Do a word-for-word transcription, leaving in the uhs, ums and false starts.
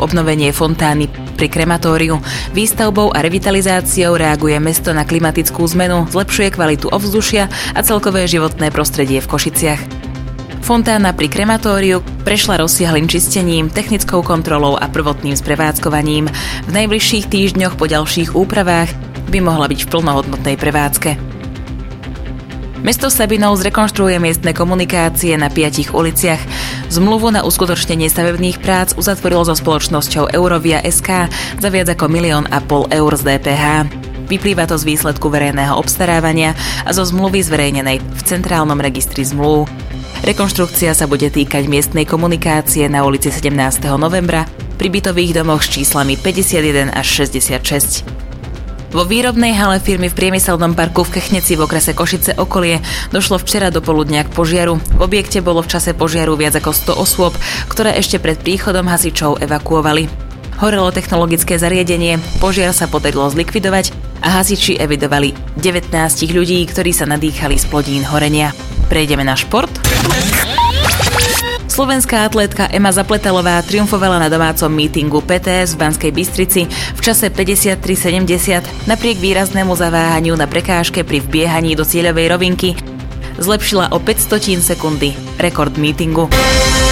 obnovenie fontány pri krematóriu. Výstavbou a revitalizáciou reaguje mesto na klimatickú zmenu, zlepšuje kvalitu ovzdušia a celkové životné prostredie v Košiciach. Fontána pri krematóriu prešla rozsiahlym čistením, technickou kontrolou a prvotným sprevádzkovaním. V najbližších týždňoch po ďalších úpravách by mohla byť v plnohodnotnej prevádzke. Mesto Sabinov zrekonštruuje miestne komunikácie na piatich uliciach. Zmluvu na uskutočnenie stavebných prác uzatvorilo so spoločnosťou Eurovia es ká za viac ako milión a pol eur z dé pé há. Vyplýva to z výsledku verejného obstarávania a zo zmluvy zverejnenej v Centrálnom registri zmluv. Rekonštrukcia sa bude týkať miestnej komunikácie na ulici sedemnásteho novembra pri bytových domoch s číslami päťdesiatjeden až šesťdesiatšesť. Vo výrobnej hale firmy v priemyselnom parku v Kechneci v okrese Košice okolie došlo včera do poludnia k požiaru. V objekte bolo v čase požiaru viac ako sto osôb, ktoré ešte pred príchodom hasičov evakuovali. Horelo technologické zariadenie, požiar sa podarilo zlikvidovať a hasiči evidovali devätnásť ľudí, ktorí sa nadýchali z plodín horenia. Prejdeme na šport. Slovenská atlétka Ema Zapletalová triumfovala na domácom mítingu pé té es v Banskej Bystrici v čase päťdesiattri sedemdesiat. Napriek výraznému zaváhaniu na prekážke pri vbiehaní do cieľovej rovinky zlepšila o päťstotín sekundy rekord mítingu.